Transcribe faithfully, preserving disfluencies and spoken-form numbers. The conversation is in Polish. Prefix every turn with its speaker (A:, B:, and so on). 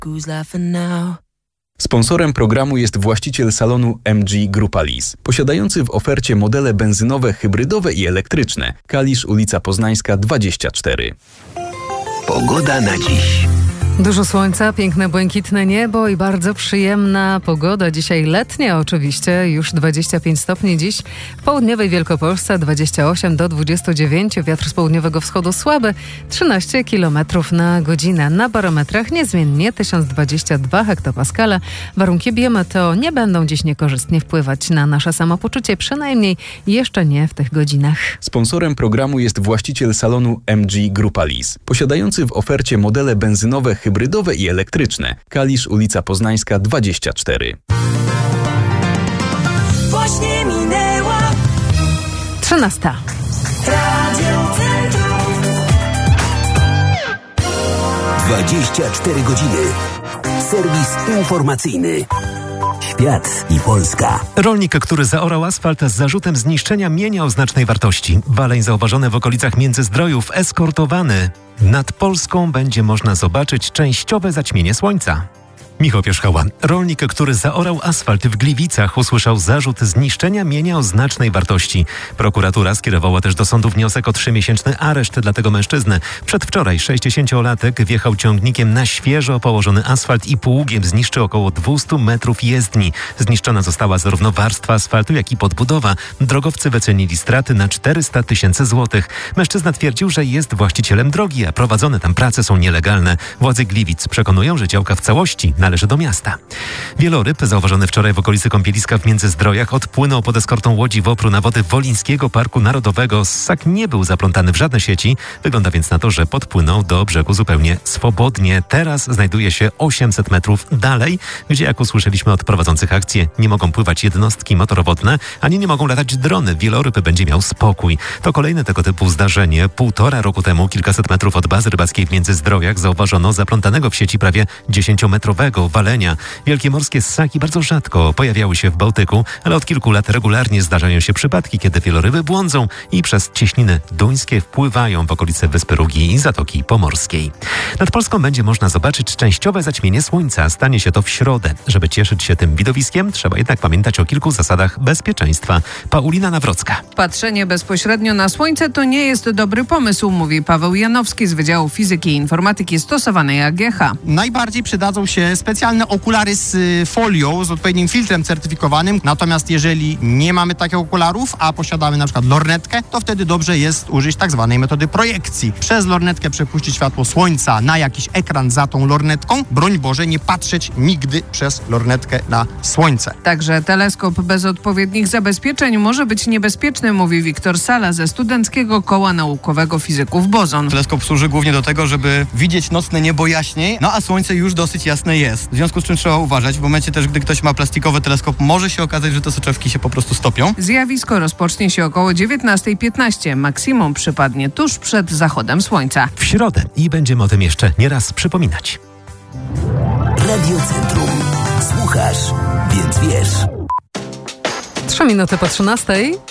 A: Sponsorem programu jest właściciel salonu M G Grupa Lease, posiadający w ofercie modele benzynowe, hybrydowe i elektryczne. Kalisz, ulica Poznańska dwadzieścia cztery.
B: Pogoda na dziś.
C: Dużo słońca, piękne błękitne niebo i bardzo przyjemna pogoda. Dzisiaj letnia oczywiście, już dwadzieścia pięć stopni dziś. W południowej Wielkopolsce dwadzieścia osiem do dwudziestu dziewięciu. Wiatr z południowego wschodu słaby, trzynaście kilometrów na godzinę. Na barometrach niezmiennie tysiąc dwadzieścia dwa hektopaskale. Warunki biometeo nie będą dziś niekorzystnie wpływać na nasze samopoczucie, przynajmniej jeszcze nie w tych godzinach.
A: Sponsorem programu jest właściciel salonu M G Grupa Lease, posiadający w ofercie modele benzynowe, hybrydowe i elektryczne. Kalisz, ulica Poznańska dwadzieścia cztery.
D: Właśnie minęła
C: trzynasta.
D: Radio Centrum.
B: dwadzieścia cztery godziny. Serwis informacyjny. Świat i Polska.
E: Rolnik, który zaorał asfalt z zarzutem zniszczenia mienia o znacznej wartości. Waleń zauważony w okolicach Międzyzdrojów, eskortowany. Nad Polską będzie można zobaczyć częściowe zaćmienie słońca. Michał Pierzchała. Rolnik, który zaorał asfalt w Gliwicach, usłyszał zarzut zniszczenia mienia o znacznej wartości. Prokuratura skierowała też do sądu wniosek o trzymiesięczny areszt dla tego mężczyzny. Przedwczoraj sześćdziesięciolatek wjechał ciągnikiem na świeżo położony asfalt i pługiem zniszczył około dwieście metrów jezdni. Zniszczona została zarówno warstwa asfaltu, jak i podbudowa. Drogowcy wycenili straty na czterysta tysięcy złotych. Mężczyzna twierdził, że jest właścicielem drogi, a prowadzone tam prace są nielegalne. Władze Gliwic przekonują, że działka w całości należy do miasta. Wieloryb zauważony wczoraj w okolicy kąpieliska w Międzyzdrojach odpłynął pod eskortą łodzi Wopru na wody Wolińskiego Parku Narodowego. Ssak nie był zaplątany w żadne sieci. Wygląda więc na to, że podpłynął do brzegu zupełnie swobodnie. Teraz znajduje się osiemset metrów dalej, gdzie, jak usłyszeliśmy od prowadzących akcję, nie mogą pływać jednostki motorowodne, ani nie mogą latać drony. Wieloryb będzie miał spokój. To kolejne tego typu zdarzenie. Półtora roku temu, kilkaset metrów od bazy rybackiej w Międzyzdrojach, zauważono zaplątanego w sieci prawie dziesięciometrowego walenia. Wielkie morskie ssaki bardzo rzadko pojawiały się w Bałtyku, ale od kilku lat regularnie zdarzają się przypadki, kiedy wieloryby błądzą i przez cieśniny duńskie wpływają w okolice Wyspy Rugi i Zatoki Pomorskiej. Nad Polską będzie można zobaczyć częściowe zaćmienie słońca. Stanie się to w środę. Żeby cieszyć się tym widowiskiem, trzeba jednak pamiętać o kilku zasadach bezpieczeństwa. Paulina Nawrocka.
F: Patrzenie bezpośrednio na słońce to nie jest dobry pomysł, mówi Paweł Janowski z Wydziału Fizyki i Informatyki stosowanej A G H.
G: Najbardziej przydadzą się specjalne okulary z folią, z odpowiednim filtrem certyfikowanym. Natomiast jeżeli nie mamy takich okularów, a posiadamy na przykład lornetkę, to wtedy dobrze jest użyć tak zwanej metody projekcji. Przez lornetkę przepuścić światło słońca na jakiś ekran za tą lornetką. Broń Boże, nie patrzeć nigdy przez lornetkę na słońce.
F: Także teleskop bez odpowiednich zabezpieczeń może być niebezpieczny, mówi Wiktor Sala ze Studenckiego Koła Naukowego Fizyków Bozon.
G: Teleskop służy głównie do tego, żeby widzieć nocne niebo jaśniej, no a słońce już dosyć jasne jest. W związku z czym trzeba uważać. W momencie też, gdy ktoś ma plastikowy teleskop, może się okazać, że te soczewki się po prostu stopią.
F: Zjawisko rozpocznie się około dziewiętnasta piętnaście. Maksimum przypadnie tuż przed zachodem słońca.
E: W środę i będziemy o tym jeszcze nieraz przypominać.
B: Radio Centrum. Słuchasz, więc wiesz.
C: Trzy minuty po trzynastej.